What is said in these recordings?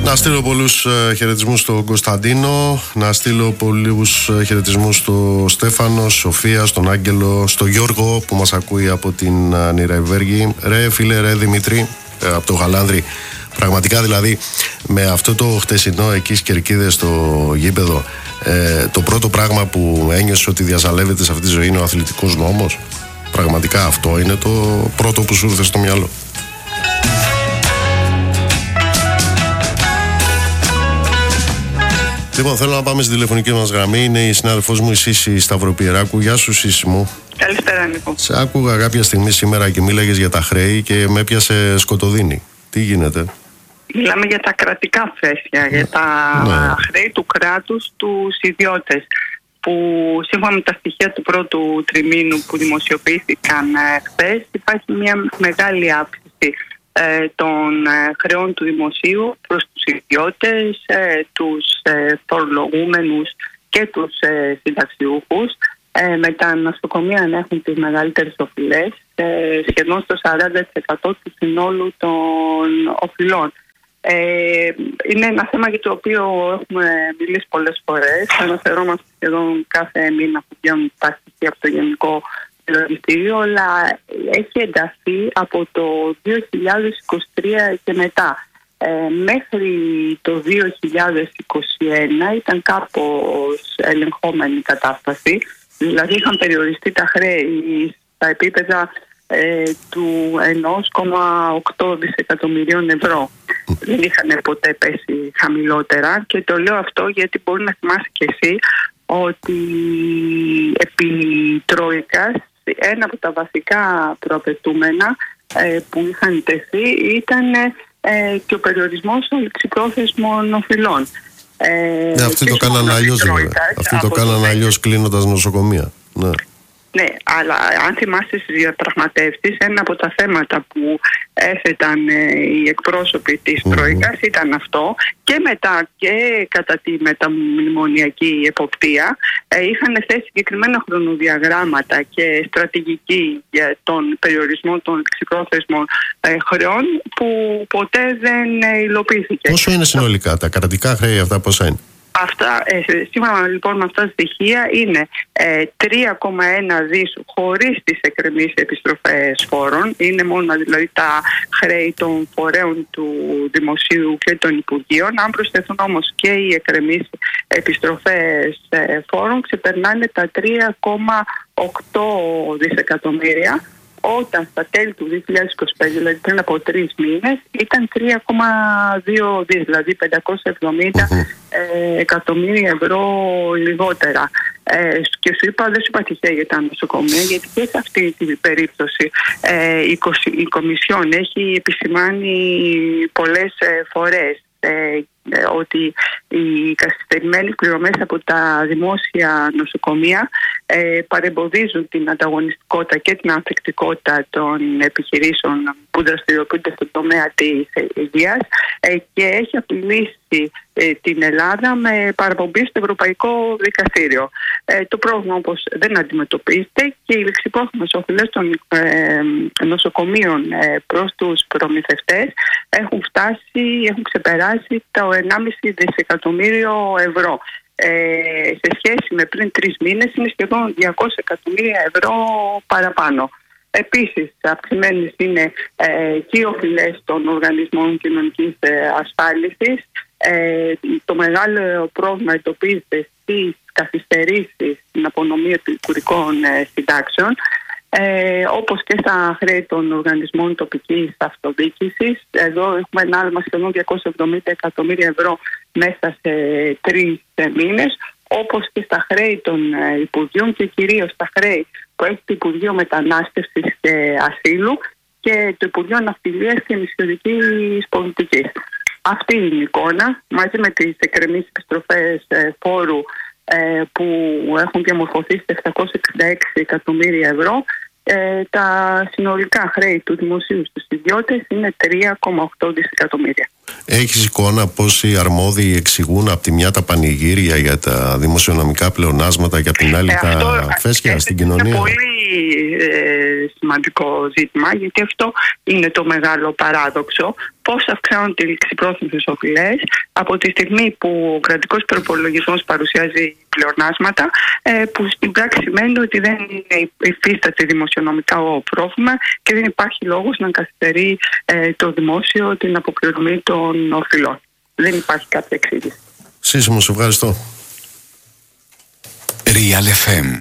Να στείλω πολλούς χαιρετισμούς στον Κωνσταντίνο, να στείλω πολλούς χαιρετισμούς στο Στέφανο, Σοφία, στον Άγγελο, στο Γιώργο που μας ακούει από την Νιραϊβέργη. Ρε φίλε, ρε Δημήτρη, από το Γαλάνδρι. Πραγματικά δηλαδή με αυτό το χτεσινό εκεί στις Κερκίδες στο γήπεδο, το πρώτο πράγμα που ένιωσε ότι διασαλεύεται σε αυτή τη ζωή είναι ο αθλητικός νόμος. Πραγματικά αυτό είναι το πρώτο που σου ήρθε στο μυαλό. Λοιπόν, θέλω να πάμε στην τηλεφωνική μας γραμμή. Είναι η συνάδελφός μου η Σύση Σταυροπιεράκου. Γεια σου, Σύση μου. Καλησπέρα, Νίκο. Σε άκουγα κάποια στιγμή σήμερα και μίλαγες για τα χρέη και με έπιασε σκοτωδίνη. Τι γίνεται? Μιλάμε για τα κρατικά φέσια, για τα χρέη του κράτους τους ιδιώτες, που σύμφωνα με τα στοιχεία του πρώτου τριμήνου που δημοσιοποιήθηκαν χθες, υπάρχει μια μεγάλη αύξηση των χρεών του δημοσίου προς τους ιδιώτες, τους φορολογούμενους και τους συνταξιούχους, με τα νοσοκομεία να έχουν τις μεγαλύτερες οφειλές, σχεδόν στο 40% του συνόλου των οφειλών. Είναι ένα θέμα για το οποίο έχουμε μιλήσει πολλές φορές. Αναφερόμαστε σχεδόν κάθε μήνα που βγαίνουν τα στοιχεία από το Γενικό Λογιστήριο, αλλά έχει ενταθεί από το 2023 και μετά. Μέχρι το 2021 ήταν κάπως ελεγχόμενη η κατάσταση. Δηλαδή είχαν περιοριστεί τα χρέη στα επίπεδα του 1,8 δισεκατομμυρίων ευρώ. Δεν είχαν ποτέ πέσει χαμηλότερα, και το λέω αυτό γιατί μπορεί να θυμάσαι και εσύ ότι επί Τρόικας ένα από τα βασικά προαπαιτούμενα που είχαν τεθεί ήταν και ο περιορισμός των ληξιπρόθεσμων οφειλών. Αυτοί το κάνανε αλλιώς, αυτοί το κάνανε αλλιώς κλείνοντας νοσοκομεία. Ναι, αλλά αν θυμάστε στις διαπραγματεύσεις, ένα από τα θέματα που έθεταν οι εκπρόσωποι της Τρόικας ήταν αυτό, και μετά και κατά τη μεταμνημονιακή εποπτεία είχαν θέσει συγκεκριμένα χρονοδιαγράμματα και στρατηγική για τον περιορισμό των ληξιπρόθεσμων χρεών, που ποτέ δεν υλοποιήθηκε. Πόσο είναι συνολικά τα κρατικά χρέη αυτά, πόσα είναι? Αυτά, σύμφωνα λοιπόν με αυτά τα στοιχεία, είναι 3,1 δις χωρίς τις εκκρεμείς επιστροφές φόρων. Είναι μόνο δηλαδή τα χρέη των φορέων του Δημοσίου και των Υπουργείων. Αν προσθεθούν όμως και οι εκκρεμείς επιστροφές φόρων, ξεπερνάνε τα 3,8 δισεκατομμύρια, όταν στα τέλη του 2025, δηλαδή πριν από 3 μήνες, ήταν 3,2 δις, δηλαδή 570 εκατομμύρια ευρώ λιγότερα. Και σου είπα, δεν σου είπα τυχαία για τα νοσοκομεία, γιατί και σε αυτή την περίπτωση η Κομισιόν έχει επισημάνει πολλές φορές ότι οι καθυστερημένες πληρωμές από τα δημόσια νοσοκομεία παρεμποδίζουν την ανταγωνιστικότητα και την ανθεκτικότητα των επιχειρήσεων που δραστηριοποιούνται στον τομέα της υγείας, και έχει απειλήσει την Ελλάδα με παραπομπή στο Ευρωπαϊκό Δικαστήριο. Το πρόβλημα όπως δεν αντιμετωπίζεται, και οι ληξιπρόθεσμες οφειλές των νοσοκομείων προς τους προμηθευτές έχουν ξεπεράσει το 1,5 δισεκατομμύριο ευρώ. Σε σχέση με πριν 3 μήνες είναι σχεδόν 200 εκατομμύρια ευρώ παραπάνω. Επίσης, αυξημένες είναι και οι οφειλές των οργανισμών κοινωνικής ασφάλισης. Το μεγάλο πρόβλημα εντοπίζεται στις καθυστερήσεις στην απονομή επικουρικών συντάξεων, όπως και στα χρέη των οργανισμών τοπικής αυτοδιοίκησης. Εδώ έχουμε ένα άλμα σχεδόν 270 εκατομμύρια ευρώ μέσα σε 3 μήνες, όπως και στα χρέη των Υπουργείων, και κυρίως στα χρέη που έχει το Υπουργείο Μετανάστευσης και Ασύλου και το Υπουργείο Ναυτιλίας και Νησιωτικής Πολιτικής. Αυτή είναι η εικόνα, μαζί με τις εκκρεμείς επιστροφές φόρου που έχουν διαμορφωθεί σε 766 εκατομμύρια ευρώ. Τα συνολικά χρέη του δημοσίου στους ιδιώτες είναι 3,8 δισεκατομμύρια. Έχεις εικόνα πώς οι αρμόδιοι εξηγούν από τη μια τα πανηγύρια για τα δημοσιονομικά πλεονάσματα και από την άλλη τα φέσια στην κοινωνία? Είναι πολύ σημαντικό ζήτημα, γιατί αυτό είναι το μεγάλο παράδοξο. Πώς αυξάνονται οι ληξιπρόθεσμες οφειλές από τη στιγμή που ο κρατικός προϋπολογισμός παρουσιάζει πλεονάσματα, που στην πράξη σημαίνει ότι δεν υφίσταται δημοσιονομικά πρόβλημα και δεν υπάρχει λόγος να καθυστερεί το δημόσιο την αποπληρωμή των οφειλών. Δεν υπάρχει κάποια εξήγηση. Σύσσωμο, σε ευχαριστώ. Real FM.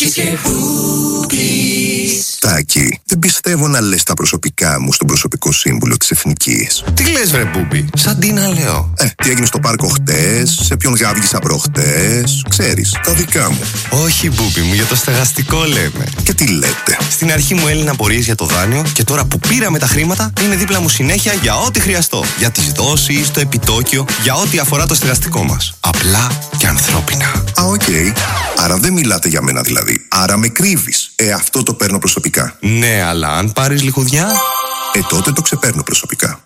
Τάκη, δεν πιστεύω να λες τα προσωπικά μου στον προσωπικό σύμβουλο της Εθνικής. Τι λες βρε Μπούμπι, σαν τι να λέω. Τι έγινε στο πάρκο χτες, σε ποιον γάβγισα προχτές, ξέρεις, τα δικά μου. Όχι Μπούμπι μου, για το στεγαστικό λέμε. Και τι λέτε. Στην αρχή μου έλυνα απορίες για το δάνειο και τώρα που πήραμε τα χρήματα είναι δίπλα μου συνέχεια για ό,τι χρειαστώ. Για τις δόσεις, το επιτόκιο, για ό,τι αφορά το στεγαστικό μας. Απλά και ανθρώπινα. Οκ. Άρα δεν μιλάτε για μένα δηλαδή. Άρα με κρύβεις. Αυτό το παίρνω προσωπικά. Ναι, αλλά αν πάρεις λιχουδιά, τότε το ξεπαίρνω προσωπικά.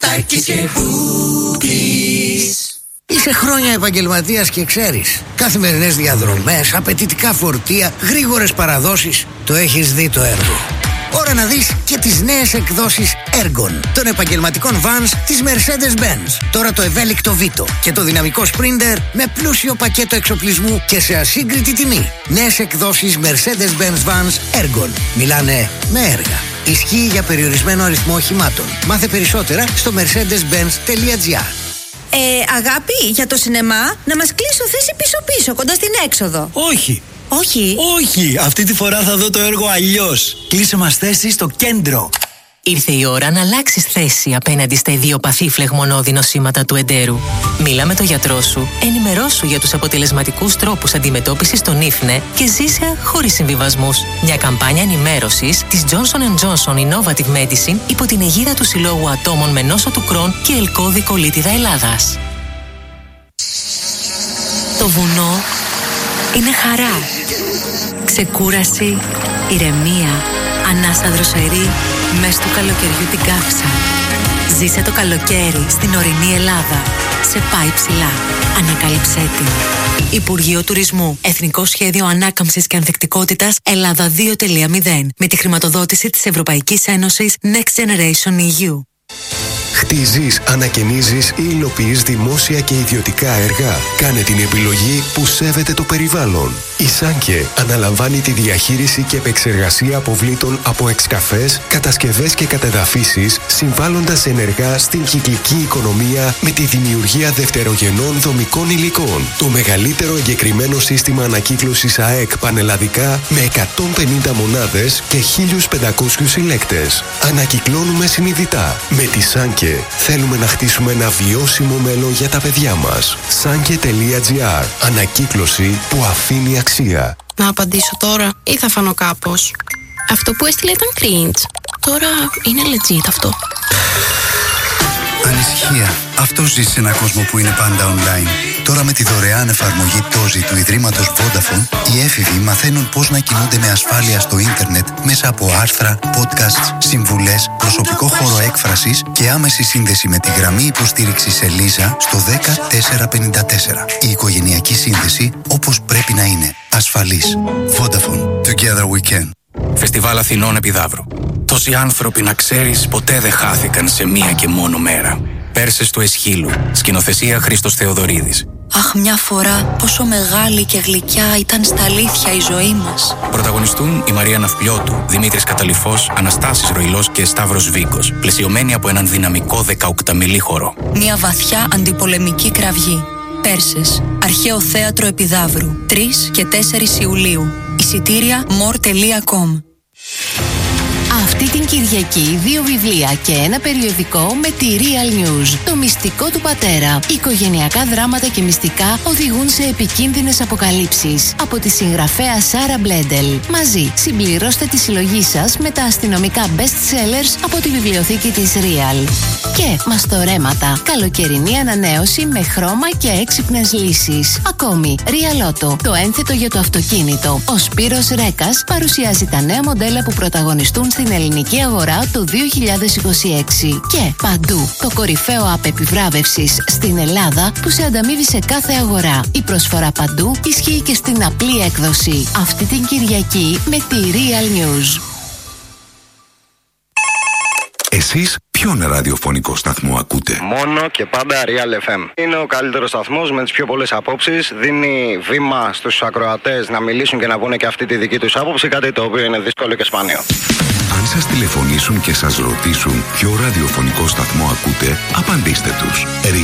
Είσαι χρόνια επαγγελματίας και ξέρεις. Καθημερινές διαδρομές, απαιτητικά φορτία, γρήγορες παραδόσεις. Το έχεις δει το έργο. Ώρα να δεις και τις νέες εκδόσεις Ergon των επαγγελματικών vans της Mercedes-Benz. Τώρα το ευέλικτο Vito και το δυναμικό Sprinter με πλούσιο πακέτο εξοπλισμού και σε ασύγκριτη τιμή. Νέες εκδόσεις Mercedes-Benz vans Ergon. Μιλάνε με έργα. Ισχύει για περιορισμένο αριθμό οχημάτων. Μάθε περισσότερα στο mercedes-benz.gr. Αγάπη, για το σινεμά να μας κλείσω θέση πίσω-πίσω, κοντά στην έξοδο. Όχι. Όχι. Όχι, αυτή τη φορά θα δω το έργο αλλιώς. Κλείσε μας θέση στο κέντρο. Ήρθε η ώρα να αλλάξεις θέση απέναντι στα ιδιοπαθή φλεγμονώδη νοσήματα του εντέρου. Μίλα με τον γιατρό σου, ενημερώσου για τους αποτελεσματικούς τρόπους αντιμετώπισης των ίφνε και ζήσε χωρίς συμβιβασμούς. Μια καμπάνια ενημέρωσης της Johnson & Johnson Innovative Medicine υπό την αιγίδα του Συλλόγου Ατόμων με νόσο του Κρόν και Ελκώδη Κολίτιδα Ελλάδας. Το βουνό είναι χαρά, ξεκούραση, ηρεμία, ανάσα δροσερή μες του καλοκαιριού την καύσα. Ζήσε το καλοκαίρι στην ορεινή Ελλάδα. Σε πάει ψηλά. Ανακάλυψέ την. Υπουργείο Τουρισμού. Εθνικό Σχέδιο Ανάκαμψης και Ανθεκτικότητας Ελλάδα 2.0 με τη χρηματοδότηση της Ευρωπαϊκής Ένωσης Next Generation EU. Χτίζεις, ανακαινίζεις ή υλοποιείς δημόσια και ιδιωτικά έργα. Κάνε την επιλογή που σέβεται το περιβάλλον. Η Σάνκε αναλαμβάνει τη διαχείριση και επεξεργασία αποβλήτων από εξκαφές, κατασκευές και κατεδαφίσεις, συμβάλλοντας ενεργά στην κυκλική οικονομία με τη δημιουργία δευτερογενών δομικών υλικών. Το μεγαλύτερο εγκεκριμένο σύστημα ανακύκλωσης ΑΕΚ πανελλαδικά με 150 μονάδες και 1.500 συλλέκτες. Ανακυκλώνουμε συνειδητά. Με τη Σάνκε θέλουμε να χτίσουμε ένα βιώσιμο μέλλον για τα παιδιά μας. Sanke.gr. Ανακύκλωση που αφήνει αξία. Να απαντήσω τώρα ή θα φανώ κάπως? Αυτό που έστειλε ήταν cringe. Τώρα είναι legit αυτό. Ανησυχία. Αυτό ζει σε έναν κόσμο που είναι πάντα online. Τώρα με τη δωρεάν εφαρμογή Tozi του Ιδρύματος Vodafone, οι έφηβοι μαθαίνουν πώς να κινούνται με ασφάλεια στο ίντερνετ μέσα από άρθρα, podcasts, συμβουλές, προσωπικό χώρο έκφρασης και άμεση σύνδεση με τη γραμμή υποστήριξης Ελίζα στο 10454. Η οικογενειακή σύνδεση όπως πρέπει να είναι. Ασφαλής. Vodafone. Together we can. Φεστιβάλ Αθηνών Επιδαύρου. Τόσοι άνθρωποι, να ξέρεις, ποτέ δεν χάθηκαν σε μία και μόνο μέρα. Πέρσες του Εσχύλου. Σκηνοθεσία Χρήστος Θεοδωρίδης. Αχ, μια φορά πόσο μεγάλη και γλυκιά ήταν στα αλήθεια η ζωή μας. Πρωταγωνιστούν η Μαρία Ναυπλιώτου, Δημήτρης Καταλυφός, Αναστάσης Ροϊλός και Σταύρος Βίκος, πλαισιωμένοι από έναν δυναμικό 18μηλή χορό. Μια βαθιά αντιπολεμική κραυγή. Πέρσες. Αρχαίο Θέατρο Επιδαύρου. 3 και 4 Ιουλίου. Εισιτήρια more.com. Αυτή την Κυριακή 2 βιβλία και ένα περιοδικό με τη Real News. Το μυστικό του πατέρα. Οικογενειακά δράματα και μυστικά οδηγούν σε επικίνδυνες αποκαλύψεις. Από τη συγγραφέα Σάρα Μπλέντελ. Μαζί συμπληρώστε τη συλλογή σας με τα αστυνομικά best sellers από τη βιβλιοθήκη της Real. Και μαστορέματα. Καλοκαιρινή ανανέωση με χρώμα και έξυπνες λύσεις. Ακόμη, Real Auto. Το ένθετο για το αυτοκίνητο. Ο Σπύρος Ρέκας παρουσιάζει τα νέα μοντέλα που πρωταγωνιστούν στην ελληνική ψηφιακή αγορά το 2026. Και παντού το κορυφαίο app επιβράβευσης στην Ελλάδα που σε ανταμείβει σε κάθε αγορά. Η προσφορά παντού ισχύει και στην απλή έκδοση. Αυτή την Κυριακή με τη Real News. Εσείς ποιον ραδιοφωνικό σταθμό ακούτε? Μόνο και πάντα Real FM. Είναι ο καλύτερος σταθμός με τις πιο πολλές απόψεις. Δίνει βήμα στους ακροατές να μιλήσουν και να πούνε και αυτή τη δική τους άποψη. Κάτι το οποίο είναι δύσκολο και σπάνιο. Αν σας τηλεφωνήσουν και σας ρωτήσουν ποιο ραδιοφωνικό σταθμό ακούτε, απαντήστε τους.